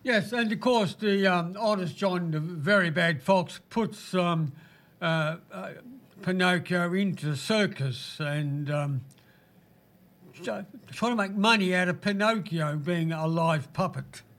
Yes, and of course the artist John, the very bad fox, puts Pinocchio into the circus and trying to make money out of Pinocchio being a live puppet.